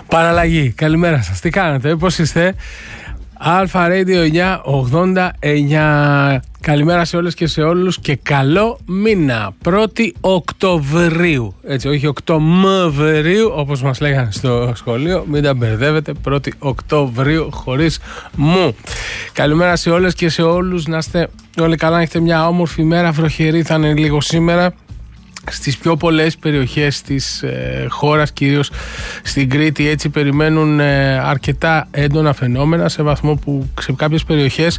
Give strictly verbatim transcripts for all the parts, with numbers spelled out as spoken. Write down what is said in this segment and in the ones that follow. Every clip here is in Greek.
Παραλλαγή, καλημέρα σας, τι κάνετε, πώς είστε? Αλφα Radio εννιακόσια ογδόντα εννιά. Καλημέρα σε όλες και σε όλους και καλό μήνα. πρώτη Οκτωβρίου. Έτσι, όχι Οκτωμβρίου όπως μας λέγανε στο σχολείο. Μην τα μπερδεύετε. πρώτη Οκτωβρίου χωρίς μου. Καλημέρα σε όλες και σε όλους. Να είστε όλοι καλά. Να έχετε μια όμορφη μέρα. Βροχερή θα είναι λίγο σήμερα στις πιο πολλές περιοχές της ε, χώρας, κυρίως στην Κρήτη. Έτσι περιμένουν ε, αρκετά έντονα φαινόμενα, σε βαθμό που σε κάποιες περιοχές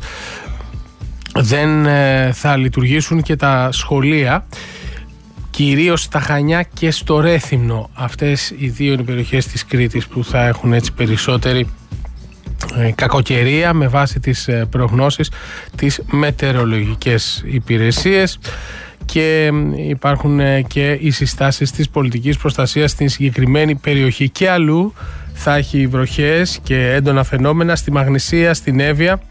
δεν ε, θα λειτουργήσουν και τα σχολεία, κυρίως στα Χανιά και στο Ρέθυμνο. Αυτές οι δύο είναι οι περιοχές της Κρήτης που θα έχουν έτσι περισσότερη ε, κακοκαιρία με βάση τις ε, προγνώσεις της μετεωρολογικές υπηρεσίες. Και υπάρχουν και οι συστάσεις της πολιτικής προστασίας στην συγκεκριμένη περιοχή. Και αλλού θα έχει βροχές και έντονα φαινόμενα, στη Μαγνησία, στην Εύβοια,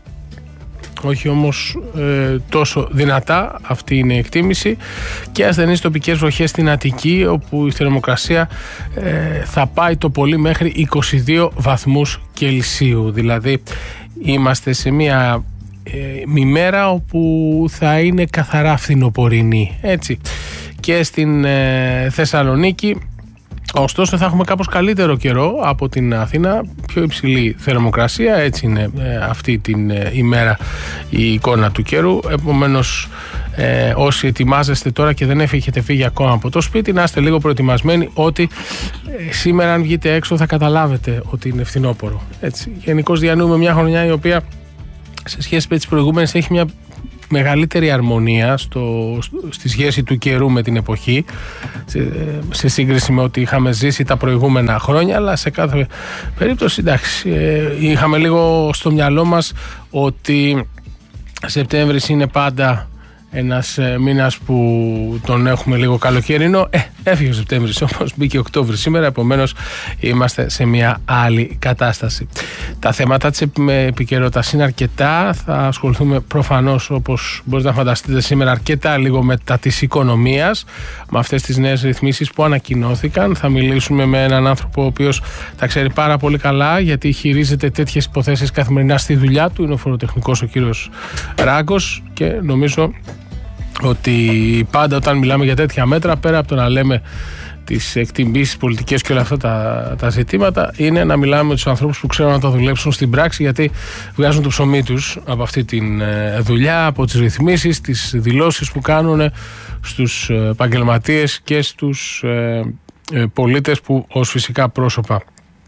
όχι όμως ε, τόσο δυνατά, αυτή είναι η εκτίμηση, και ασθενείς τοπικές βροχές στην Αττική, όπου η θερμοκρασία ε, θα πάει το πολύ μέχρι είκοσι δύο βαθμούς Κελσίου. Δηλαδή είμαστε σε μια Ε, ημέρα όπου θα είναι καθαρά φθινοπορεινή, έτσι. Και στην ε, Θεσσαλονίκη ωστόσο θα έχουμε κάπως καλύτερο καιρό από την Αθήνα, πιο υψηλή θερμοκρασία, έτσι είναι ε, αυτή την ε, ημέρα η εικόνα του καιρού. Επομένως ε, όσοι ετοιμάζεστε τώρα και δεν έχετε φύγει ακόμα από το σπίτι, να είστε λίγο προετοιμασμένοι ότι ε, σήμερα αν βγείτε έξω θα καταλάβετε ότι είναι φθινόπορο, έτσι. Γενικώς διανύουμε μια χρονιά η οποία σε σχέση με τις προηγούμενες έχει μια μεγαλύτερη αρμονία στο, στη σχέση του καιρού με την εποχή, σε, σε σύγκριση με ό,τι είχαμε ζήσει τα προηγούμενα χρόνια, αλλά σε κάθε περίπτωση εντάξει, είχαμε λίγο στο μυαλό μας ότι Σεπτέμβρης είναι πάντα ένας μήνας που τον έχουμε λίγο καλοκαιρινό. Ε, έφυγε ο Σεπτέμβρης όμως, μπήκε Οκτώβρης σήμερα, επομένως είμαστε σε μια άλλη κατάσταση. Τα θέματα της επικαιρότητας είναι αρκετά. Θα ασχοληθούμε προφανώς, όπως μπορείτε να φανταστείτε, σήμερα αρκετά λίγο με τα της οικονομίας, με αυτές τις νέες ρυθμίσεις που ανακοινώθηκαν. Θα μιλήσουμε με έναν άνθρωπο ο οποίος τα ξέρει πάρα πολύ καλά, γιατί χειρίζεται τέτοιες υποθέσεις καθημερινά στη δουλειά του. Είναι ο φοροτεχνικός ο κύριος Ράγκος, και νομίζω ότι πάντα όταν μιλάμε για τέτοια μέτρα, πέρα από το να λέμε τις εκτιμήσεις πολιτικές και όλα αυτά τα, τα ζητήματα, είναι να μιλάμε με τους ανθρώπους που ξέρουν να τα δουλέψουν στην πράξη, γιατί βγάζουν το ψωμί τους από αυτή τη δουλειά, από τις ρυθμίσεις, τις δηλώσεις που κάνουν στους επαγγελματίες και στους ε, ε, πολίτες που ως φυσικά πρόσωπα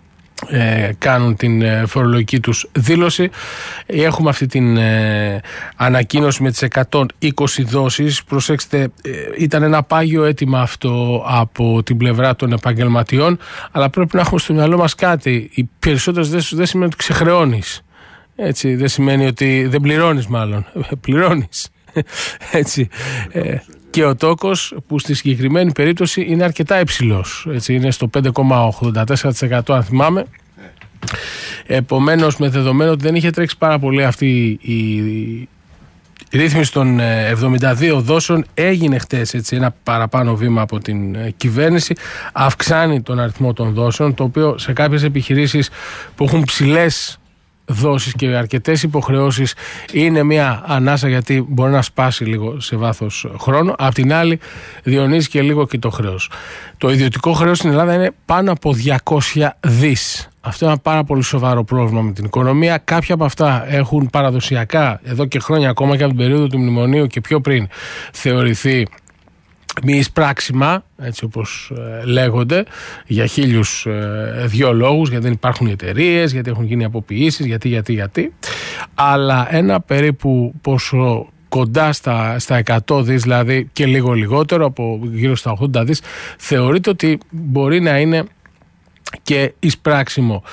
Ε, κάνουν την ε, φορολογική τους δήλωση. Έχουμε αυτή την ε, ανακοίνωση με τις εκατόν είκοσι δόσεις. Προσέξτε, ε, ήταν ένα πάγιο αίτημα αυτό από την πλευρά των επαγγελματιών, αλλά πρέπει να έχουμε στο μυαλό μας κάτι. Οι περισσότερες δόσεις δεν σημαίνει ότι ξεχρεώνεις, έτσι, δεν σημαίνει ότι δεν πληρώνεις, μάλλον πληρώνεις, έτσι. ε, Και ο τόκος, που στη συγκεκριμένη περίπτωση είναι αρκετά υψηλός, έτσι, είναι στο πέντε κόμμα ογδόντα τέσσερα τοις εκατό αν θυμάμαι. Επομένως, με δεδομένο ότι δεν είχε τρέξει πάρα πολύ αυτή η ρύθμιση των εβδομήντα δύο δόσεων, έγινε χτες έτσι ένα παραπάνω βήμα από την κυβέρνηση. Αυξάνει τον αριθμό των δόσεων, το οποίο σε κάποιες επιχειρήσεις που έχουν ψηλές δόσεις και αρκετές υποχρεώσεις είναι μια ανάσα, γιατί μπορεί να σπάσει λίγο σε βάθος χρόνου. Απ' την άλλη διονύζει και λίγο και το χρέος. Το ιδιωτικό χρέος στην Ελλάδα είναι πάνω από διακόσια δις. Αυτό είναι ένα πάρα πολύ σοβαρό πρόβλημα με την οικονομία. Κάποια από αυτά έχουν παραδοσιακά εδώ και χρόνια, ακόμα και από την περίοδο του μνημονίου και πιο πριν, θεωρηθεί μη εισπράξιμα, έτσι όπως ε, λέγονται, για χίλιους ε, δυο λόγους, γιατί δεν υπάρχουν εταιρείες, γιατί έχουν γίνει αποποιήσεις, γιατί, γιατί, γιατί. Αλλά ένα περίπου πόσο κοντά στα, στα εκατό δις, δηλαδή και λίγο λιγότερο, από γύρω στα ογδόντα δις, θεωρείται ότι μπορεί να είναι και εισπράξιμο.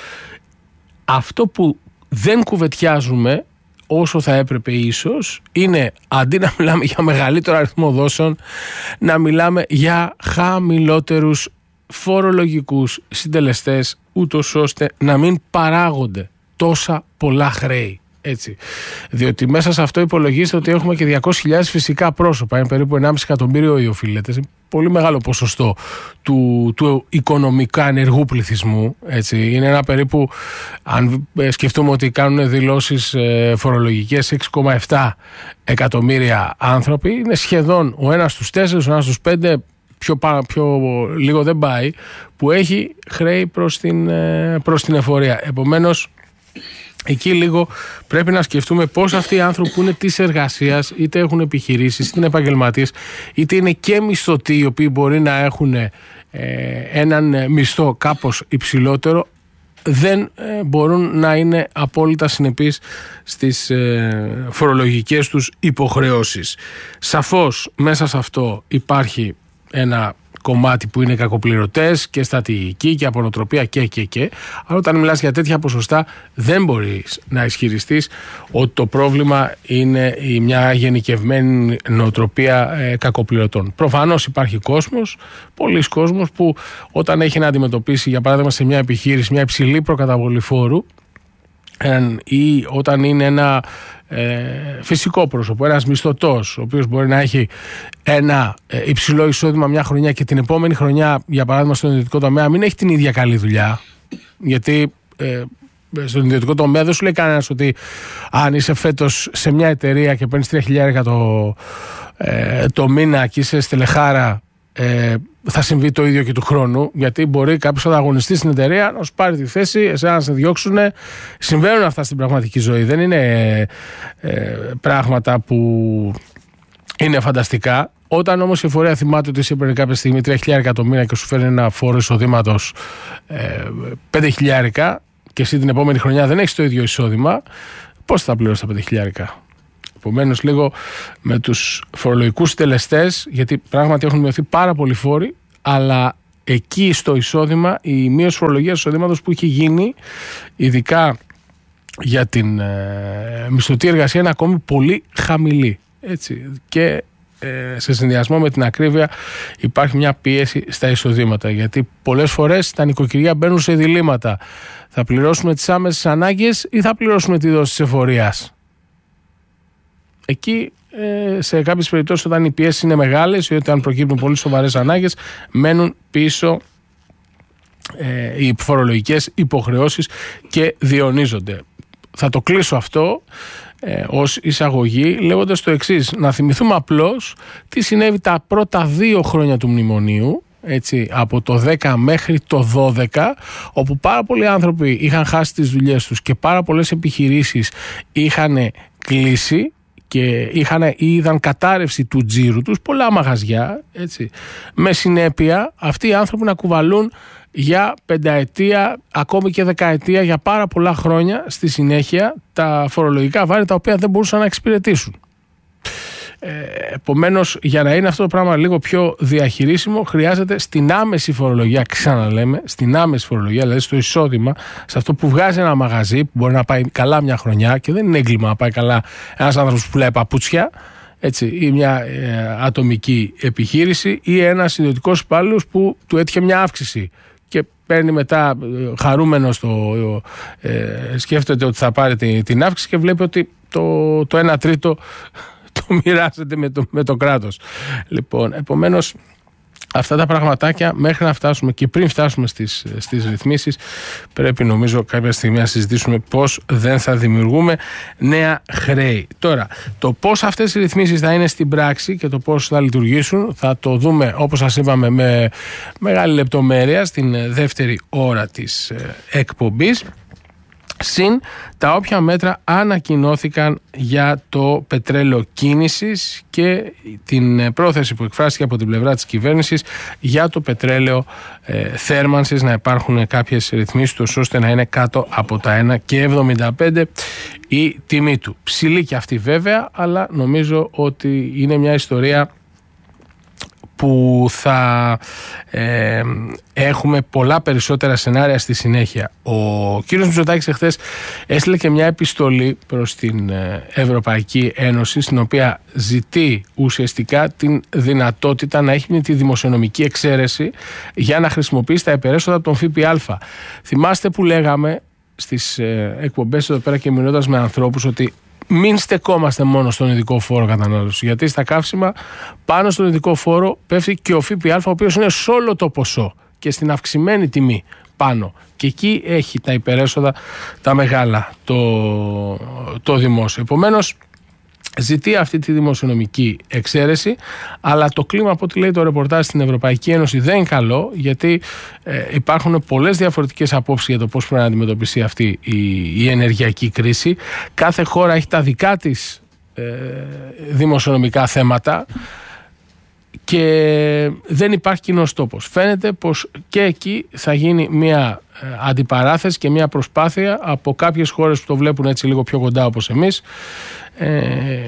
Αυτό που δεν κουβετιάζουμε όσο θα έπρεπε ίσως, είναι αντί να μιλάμε για μεγαλύτερο αριθμό δόσεων, να μιλάμε για χαμηλότερους φορολογικούς συντελεστές, ούτως ώστε να μην παράγονται τόσα πολλά χρέη. Έτσι. Διότι μέσα σε αυτό υπολογίζεται ότι έχουμε και διακόσιες χιλιάδες φυσικά πρόσωπα, είναι περίπου ενάμιση εκατομμύριο οι οφείλετες, πολύ μεγάλο ποσοστό του, του οικονομικά ενεργού πληθυσμού. Έτσι. Είναι ένα περίπου, αν σκεφτούμε ότι κάνουν δηλώσεις φορολογικές έξι κόμμα επτά εκατομμύρια άνθρωποι, είναι σχεδόν ο ένας στους τέσσερις, ο ένας στους πέντε, πιο, πιο λίγο δεν πάει, που έχει χρέη προς την, προς την εφορία. Επομένως, εκεί λίγο πρέπει να σκεφτούμε πώς αυτοί οι άνθρωποι που είναι της εργασίας, είτε έχουν επιχειρήσεις, είτε είναι επαγγελματίες, είτε είναι και μισθωτοί, οι οποίοι μπορεί να έχουν ε, έναν μισθό κάπως υψηλότερο, δεν ε, μπορούν να είναι απόλυτα συνεπείς στις ε, φορολογικές τους υποχρεώσεις. Σαφώς μέσα σε αυτό υπάρχει ένα κομμάτι που είναι κακοπληρωτές και στρατηγική και απονοτροπία και και και. Αλλά όταν μιλάς για τέτοια ποσοστά, δεν μπορείς να ισχυριστείς ότι το πρόβλημα είναι η μια γενικευμένη νοοτροπία ε, κακοπληρωτών. Προφανώς υπάρχει κόσμος, πολλής κόσμος που όταν έχει να αντιμετωπίσει, για παράδειγμα σε μια επιχείρηση, μια υψηλή προκαταβολή φόρου, ή όταν είναι ένα ε, φυσικό πρόσωπο, ένας μισθωτός, ο οποίος μπορεί να έχει ένα ε, υψηλό εισόδημα μια χρονιά και την επόμενη χρονιά, για παράδειγμα στον ιδιωτικό τομέα, μην έχει την ίδια καλή δουλειά, γιατί ε, στον ιδιωτικό τομέα δεν σου λέει κανένας ότι αν είσαι φέτος σε μια εταιρεία και παίρνεις τρία χιλιάρικα το, ε, το μήνα και είσαι στελεχάρα, ε, θα συμβεί το ίδιο και του χρόνου, γιατί μπορεί κάποιος ανταγωνιστής στην εταιρεία να σου πάρει τη θέση, εσένα να σε διώξουν. Συμβαίνουν αυτά στην πραγματική ζωή. Δεν είναι ε, πράγματα που είναι φανταστικά. Όταν όμως η εφορία θυμάται ότι εσύ παίρνει κάποια στιγμή τρία χιλιάρικα το μήνα και σου φέρνει ένα φόρο εισοδήματος ε, πέντε χιλιάρικα και εσύ την επόμενη χρονιά δεν έχεις το ίδιο εισόδημα, πώς θα πληρώσεις τα πέντε χιλιάρικα? Επομένως, λίγο με τους φορολογικούς συντελεστές, γιατί πράγματι έχουν μειωθεί πάρα πολλοί φόροι, αλλά εκεί στο εισόδημα, η μείωση φορολογίας εισοδήματος που έχει γίνει, ειδικά για την ε, μισθωτή εργασία, είναι ακόμη πολύ χαμηλή. Έτσι. Και ε, σε συνδυασμό με την ακρίβεια υπάρχει μια πίεση στα εισοδήματα, γιατί πολλές φορές τα νοικοκυριά μπαίνουν σε διλήμματα. Θα πληρώσουμε τις άμεσες ανάγκες ή θα πληρώσουμε τη δόση της εφορίας? Εκεί σε κάποιες περιπτώσεις, όταν οι πιέσεις είναι μεγάλες ή όταν προκύπτουν πολύ σοβαρές ανάγκες, μένουν πίσω ε, οι φορολογικές υποχρεώσεις και διονύζονται. Θα το κλείσω αυτό ε, ως εισαγωγή λέγοντας το εξής: να θυμηθούμε απλώς τι συνέβη τα πρώτα δύο χρόνια του μνημονίου, έτσι, από το δέκα μέχρι το δώδεκα, όπου πάρα πολλοί άνθρωποι είχαν χάσει τις δουλειές τους και πάρα πολλές επιχειρήσεις είχαν κλείσει και είχαν ή είδαν κατάρρευση του τζίρου τους, πολλά μαγαζιά, έτσι, με συνέπεια αυτοί οι άνθρωποι να κουβαλούν για πενταετία, ακόμη και δεκαετία, για πάρα πολλά χρόνια στη συνέχεια τα φορολογικά βάρη τα οποία δεν μπορούσαν να εξυπηρετήσουν. Ε, επομένως, για να είναι αυτό το πράγμα λίγο πιο διαχειρίσιμο, χρειάζεται στην άμεση φορολογία, ξαναλέμε, στην άμεση φορολογία, δηλαδή στο εισόδημα, σε αυτό που βγάζει ένα μαγαζί που μπορεί να πάει καλά μια χρονιά, και δεν είναι έγκλημα να πάει καλά ένας άνθρωπος που πουλάει παπούτσια, έτσι, ή μια ε, ατομική επιχείρηση, ή ένας ιδιωτικός υπάλληλος που του έτυχε μια αύξηση και παίρνει μετά ε, χαρούμενος το, ε, σκέφτεται ότι θα πάρει την, την αύξηση και βλέπει ότι το, το ένα τρίτο το μοιράζεται με το, με το κράτος. Λοιπόν, επομένως, αυτά τα πραγματάκια, μέχρι να φτάσουμε και πριν φτάσουμε στις, στις ρυθμίσεις, πρέπει νομίζω κάποια στιγμή να συζητήσουμε πώς δεν θα δημιουργούμε νέα χρέη. Τώρα, το πώς αυτές οι ρυθμίσεις θα είναι στην πράξη και το πώς θα λειτουργήσουν θα το δούμε, όπως σας είπαμε, με μεγάλη λεπτομέρεια στην δεύτερη ώρα της εκπομπής. Συν τα όποια μέτρα ανακοινώθηκαν για το πετρέλαιο κίνησης και την πρόθεση που εκφράστηκε από την πλευρά της κυβέρνησης για το πετρέλαιο ε, θέρμανσης, να υπάρχουν κάποιες ρυθμίσεις ώστε να είναι κάτω από τα ένα κόμμα εβδομήντα πέντε η τιμή του. Ψηλή και αυτή βέβαια, αλλά νομίζω ότι είναι μια ιστορία που θα ε, έχουμε πολλά περισσότερα σενάρια στη συνέχεια. Ο κύριος Μητσοτάκης εχθές έστειλε και μια επιστολή προς την Ευρωπαϊκή Ένωση, στην οποία ζητεί ουσιαστικά την δυνατότητα να έχει τη δημοσιονομική εξαίρεση για να χρησιμοποιήσει τα υπερέσοδα από τον ΦΠΑ. Θυμάστε που λέγαμε στις εκπομπές εδώ πέρα και μιλώντας με ανθρώπους ότι μην στεκόμαστε μόνο στον ειδικό φόρο κατανάλωση. Γιατί στα καύσιμα πάνω στον ειδικό φόρο πέφτει και ο ΦΠΑ, ο οποίος είναι σε όλο το ποσό και στην αυξημένη τιμή πάνω. Και εκεί έχει τα υπερέσοδα τα μεγάλα το, το δημόσιο. Επομένως, ζητεί αυτή τη δημοσιονομική εξαίρεση, αλλά το κλίμα, από ό,τι λέει το ρεπορτάζ στην Ευρωπαϊκή Ένωση, δεν είναι καλό, γιατί ε, υπάρχουν πολλές διαφορετικές απόψεις για το πώς πρέπει να αντιμετωπιστεί αυτή η, η ενεργειακή κρίση. Κάθε χώρα έχει τα δικά της ε, δημοσιονομικά θέματα και δεν υπάρχει κοινός τόπος. Φαίνεται πως και εκεί θα γίνει μια αντιπαράθεση και μια προσπάθεια από κάποιες χώρες που το βλέπουν έτσι λίγο πιο κοντά όπως εμείς, ε,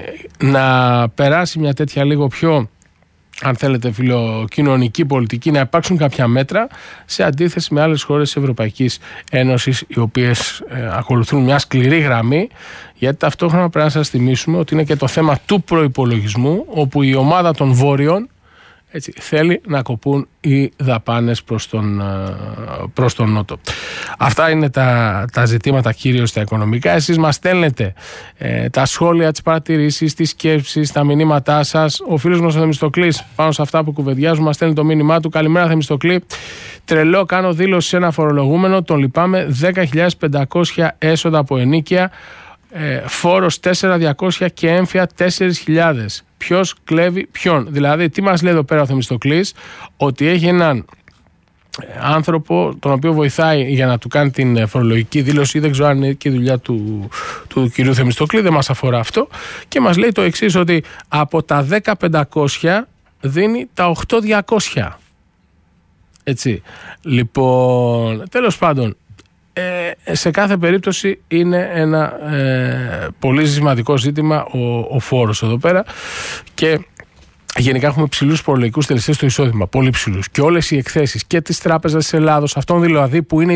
να περάσει μια τέτοια λίγο πιο, αν θέλετε, φιλοκοινωνική πολιτική, να υπάρξουν κάποια μέτρα σε αντίθεση με άλλες χώρες της Ευρωπαϊκής Ένωσης, οι οποίες ε, ακολουθούν μια σκληρή γραμμή, γιατί ταυτόχρονα πρέπει να σας θυμίσουμε ότι είναι και το θέμα του προϋπολογισμού, όπου η ομάδα των Βόρειων, έτσι, θέλει να κοπούν οι δαπάνες προς τον, προς τον Νότο. Αυτά είναι τα, τα ζητήματα κυρίως στα οικονομικά. Εσείς μας στέλνετε ε, τα σχόλια, τις παρατηρήσεις, τις σκέψεις, τα μηνύματά σας. Ο φίλος μας ο Θεμιστοκλής, πάνω σε αυτά που κουβεντιάζουμε, μας στέλνει το μήνυμά του. Καλημέρα Θεμιστοκλή. Τρελό, κάνω δήλωση σε ένα φορολογούμενο. Τον λυπάμαι. δέκα χιλιάδες πεντακόσια έσοδα από ενοίκια. Ε, φόρος τέσσερα χιλιάδες διακόσια και έμφυα τέσσερις χιλιάδες. Ποιος κλέβει ποιον? Δηλαδή, τι μας λέει εδώ πέρα ο Θεμιστοκλής? Ότι έχει έναν άνθρωπο τον οποίο βοηθάει για να του κάνει την φορολογική δήλωση, δεν ξέρω αν είναι και η δουλειά του, του κυρίου Θεμιστοκλή, δεν μας αφορά αυτό, και μας λέει το εξής, ότι από τα δέκα χιλιάδες πεντακόσια δίνει τα οκτώ χιλιάδες διακόσια. Έτσι. Λοιπόν, τέλος πάντων, Ε, σε κάθε περίπτωση είναι ένα ε, πολύ σημαντικό ζήτημα ο, ο φόρος εδώ πέρα, και γενικά έχουμε ψηλούς φορολογικούς τελεστές στο εισόδημα, πολύ ψηλούς, και όλες οι εκθέσεις και της Τράπεζας της Ελλάδος, αυτών δηλαδή που είναι